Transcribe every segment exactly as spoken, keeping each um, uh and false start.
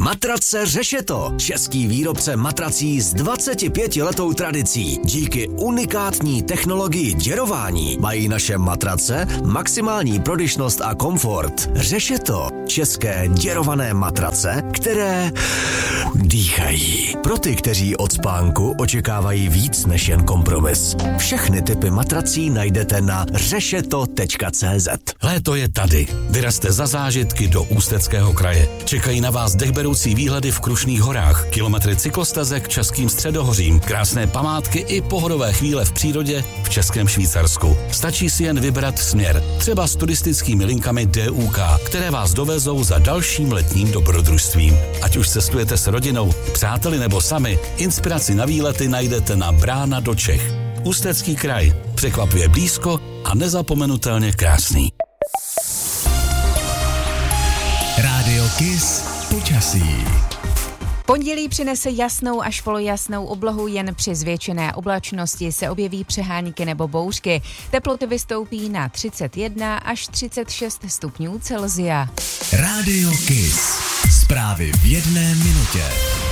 Matrace Řešeto, český výrobce matrací s dvacetipětiletou tradicí. Díky unikátní technologii děrování mají naše matrace maximální prodyšnost a komfort. Řešeto, české děrované matrace, které dýchají. Pro ty, kteří od spánku očekávají víc než jen kompromis. Všechny typy matrací najdete na řešeto tečka cé zet. Léto je tady. Vyrazte za zážitky do Ústeckého kraje. Čekají na vás dechberoucí výhledy v Krušných horách, kilometry cyklostezek českým středohořím, krásné památky i pohodové chvíle v přírodě v Českém Švýcarsku. Stačí si jen vybrat směr, třeba s turistickými linkami D U K, které vás dovezou za dalším letním dobrodružstvím. Ať už cestujete s rodinou, přáteli nebo sami, inspiraci na výlety najdete na Brána do Čech. Ústecký kraj. Překvapuje blízko a nezapomenutelně krásný. Rádio Kiss počasí. Pondělí přinese jasnou až polojasnou oblohu, jen při zvětšené oblačnosti se objeví přehánky nebo bouřky. Teploty vystoupí na třicet jedna až třicet šest stupňů Celsia. Rádio Kiss. Zprávy v jedné minutě.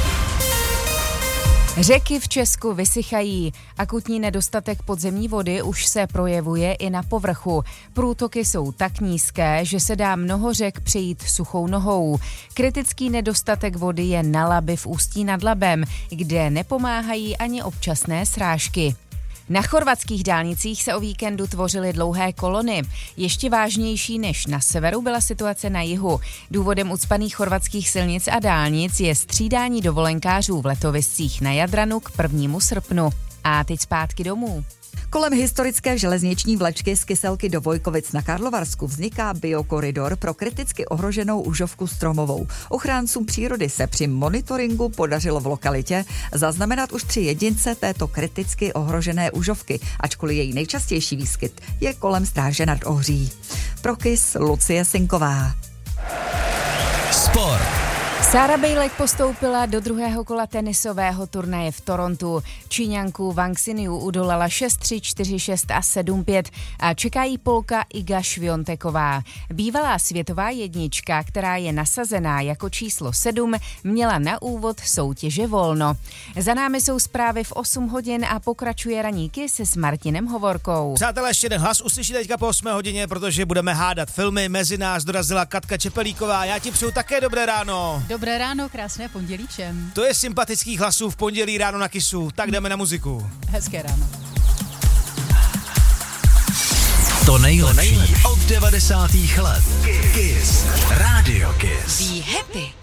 Řeky v Česku vysychají. Akutní nedostatek podzemní vody už se projevuje i na povrchu. Průtoky jsou tak nízké, že se dá mnoho řek přejít suchou nohou. Kritický nedostatek vody je na Labi v Ústí nad Labem, kde nepomáhají ani občasné srážky. Na chorvatských dálnicích se o víkendu tvořily dlouhé kolony. Ještě vážnější než na severu byla situace na jihu. Důvodem ucpaných chorvatských silnic a dálnic je střídání dovolenkářů v letoviscích na Jadranu k prvnímu srpnu. A teď zpátky domů. Kolem historické železniční vlečky z Kyselky do Vojkovic na Karlovarsku vzniká biokoridor pro kriticky ohroženou užovku stromovou. Ochráncům přírody se při monitoringu podařilo v lokalitě zaznamenat už tři jedince této kriticky ohrožené užovky, ačkoliv její nejčastější výskyt je kolem Stráže nad Ohří. Pro Kiss Lucie Sinková. Sport. Sarah Bejlek postoupila do druhého kola tenisového turnaje v Torontu. Číňanku Wang Xinyu udolala šest tři, čtyři šest a sedm pět a čeká jí Polka Iga Švionteková. Bývalá světová jednička, která je nasazená jako číslo sedm, měla na úvod soutěže volno. Za námi jsou zprávy v osm hodin a pokračuje ranní Kiss s Martinem Hovorkou. Přátelé, ještě jeden hlas uslyšíte teďka po osmé hodině, protože budeme hádat filmy. Mezi nás dorazila Katka Čepelíková. Já ti přeju také dobré ráno. Dobré ráno, krásné pondělí všem. To je sympatických hlasů v pondělí ráno na Kissu. Tak jdeme na muziku. Hezké ráno. To nejlepší od devadesátých let. Kiss. Rádio Kiss. Be happy.